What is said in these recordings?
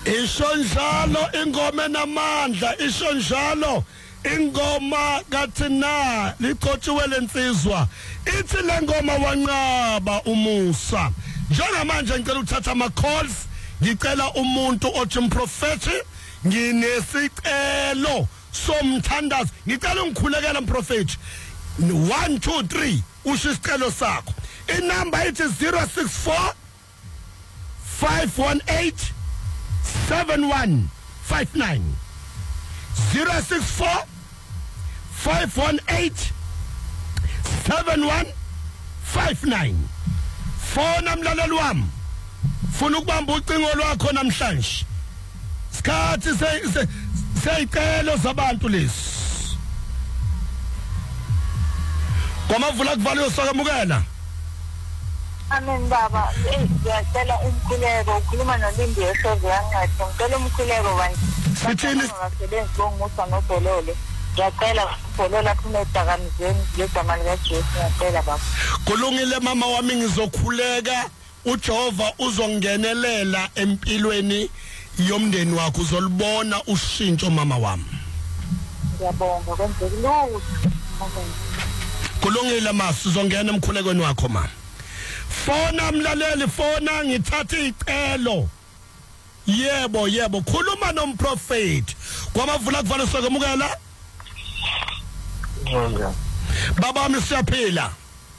Isho njalo ingoma enamandla, isho njalo ingoma kaThina licotshiwe lensizwa. Ithi le ngoma wanqaba umusa. Njengamanje ngicela ukuthatha ama calls, ngicela umuntu othi mprofethi nginesicelo somthandazo. Ngicela ungikhulekela mprofethi. 1 2 3 usho isicelo sakho. Inumber ithi 064 518 7159 064 518 7159. Fona mlaleli wami, funa ukubamba ucingo lwakho namhlanje. Sikhathi seyicelo zabantu lesi. Kwamavula kuvale usokamukela. Amen baba, ngiyacela umkhuleko, ukhuluma noLindi eShowe yangathi ngicela umkhuleko bani. Sithini abasebenzi bongusa noBholole. Ngiyacela uBholole aphume edakamizweni ngegama lika Jesu, ngiyacela baba. Kulungile mama wami, ngizokhuleka. uJehova uzongenelela empilweni yomndeni wakho, uzolibona ushintsho mama wami. Ngiyabonga kwenzeke lutho. Amen. Kulungile masi, uzongena emkhulekweni wakho mama. Fona mlaleli, fona ngithatha icelo. Yebo, khuluma nomprofeti. Kwamavula kuvale sokamukela. Baba wami siyaphila.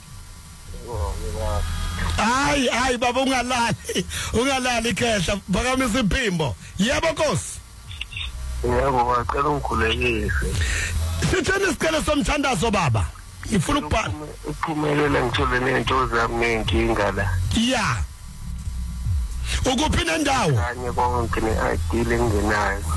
Hayi baba, ungalali khehla, phakamisa iphimbo. Yebo Nkosi. Yebo, ngicela ungikhulekise. Sitheni isicelo somthandazo baba? Ngifuna ukubhala. Uphumelele ngithole nento zami nenkinga la. Yeah. Ukuphi nendawo? Kanye konke ne-ID engenayo.